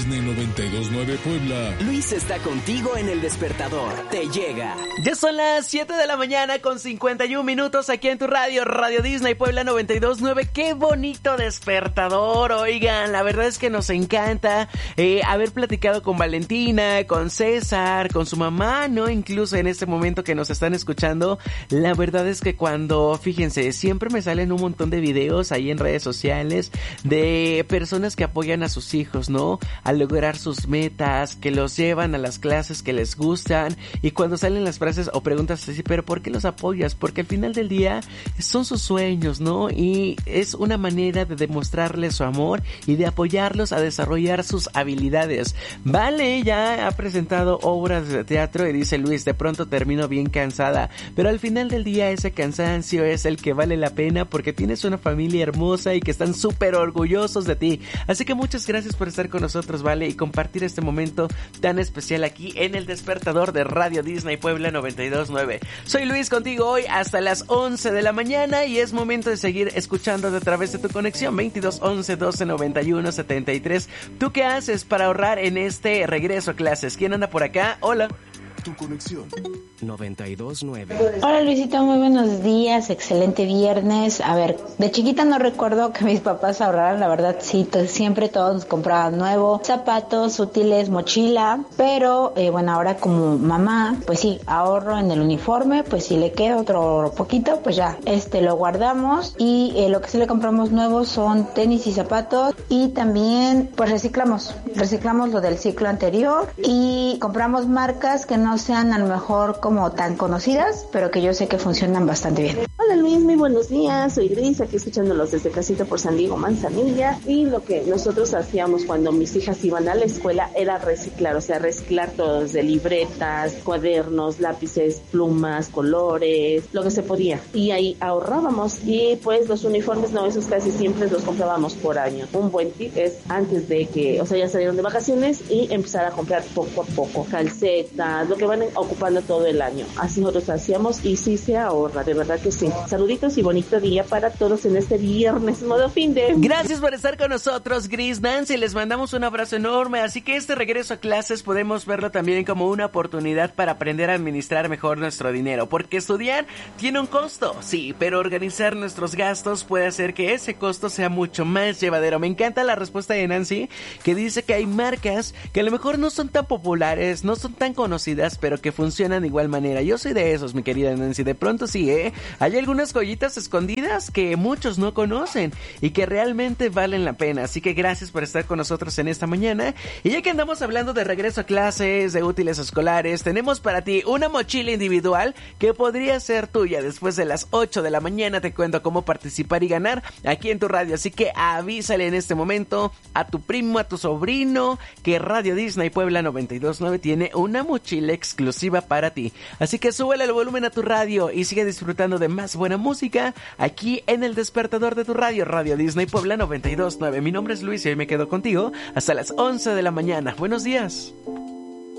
Disney 92.9 Puebla. Luis está contigo en el despertador. Te llega. Ya son las 7 de la mañana con 51 minutos aquí en tu radio, Radio Disney Puebla 92.9. Qué bonito despertador, oigan, la verdad es que nos encanta haber platicado con Valentina, con César, con su mamá, ¿no? Incluso en este momento que nos están escuchando, la verdad es que fíjense, siempre me salen un montón de videos ahí en redes sociales de personas que apoyan a sus hijos, ¿no? A lograr sus metas, que los llevan a las clases que les gustan, y cuando salen las frases o preguntas así, pero ¿por qué los apoyas? Porque al final del día son sus sueños, ¿no? Y es una manera de demostrarles su amor y de apoyarlos a desarrollar sus habilidades. Vale, ya ha presentado obras de teatro y dice Luis, de pronto termino bien cansada, pero al final del día ese cansancio es el que vale la pena porque tienes una familia hermosa y que están súper orgullosos de ti. Así que muchas gracias por estar con nosotros, Vale, y compartir este momento tan especial aquí en el despertador de Radio Disney Puebla 92.9. Soy Luis contigo hoy hasta las 11 de la mañana y es momento de seguir escuchándote a través de tu conexión 22 11 12 91 73. ¿Tú qué haces para ahorrar en este regreso a clases? ¿Quién anda por acá? Hola. Tu conexión 92.9. Hola Luisito, muy buenos días, excelente viernes. A ver, de chiquita no recuerdo que mis papás ahorraran, la verdad sí, siempre todos nos compraban nuevo, zapatos, útiles, mochila, pero bueno, ahora como mamá, pues sí, ahorro en el uniforme, pues si le queda otro poquito, pues ya, lo guardamos y lo que sí le compramos nuevo son tenis y zapatos y también pues reciclamos lo del ciclo anterior y compramos marcas que no sean a lo mejor como tan conocidas, pero que yo sé que funcionan bastante bien. Hola Luis, muy buenos días, soy Gris, aquí escuchándolos desde casita por San Diego, Manzanilla, y lo que nosotros hacíamos cuando mis hijas iban a la escuela era reciclar, o sea, reciclar todo, desde libretas, cuadernos, lápices, plumas, colores, lo que se podía, y ahí ahorrábamos, y pues los uniformes, no, esos casi siempre los comprábamos por año. Un buen tip es antes de que, o sea, ya salieron de vacaciones y empezar a comprar poco a poco, calcetas, lo que van ocupando todo el año. Así nosotros hacíamos y sí se ahorra, de verdad que sí. Saluditos y bonito día para todos en este viernes, modo fin de... Gracias por estar con nosotros, Gris, Nancy, les mandamos un abrazo enorme, así que este regreso a clases podemos verlo también como una oportunidad para aprender a administrar mejor nuestro dinero, porque estudiar tiene un costo, sí, pero organizar nuestros gastos puede hacer que ese costo sea mucho más llevadero. Me encanta la respuesta de Nancy, que dice que hay marcas que a lo mejor no son tan populares, no son tan conocidas, pero que funcionan de igual manera. Yo soy de esos, mi querida Nancy, de pronto sí, hay algunas joyitas escondidas que muchos no conocen y que realmente valen la pena, así que gracias por estar con nosotros en esta mañana. Y ya que andamos hablando de regreso a clases, de útiles escolares, tenemos para ti una mochila individual que podría ser tuya. Después de las 8 de la mañana te cuento cómo participar y ganar aquí en tu radio, así que avísale en este momento a tu primo, a tu sobrino, que Radio Disney Puebla 92.9 tiene una mochila exclusiva para ti. Así que súbele el volumen a tu radio y sigue disfrutando de más buena música aquí en el despertador de tu radio, Radio Disney Puebla 92.9. Mi nombre es Luis y hoy me quedo contigo hasta las 11 de la mañana. Buenos días.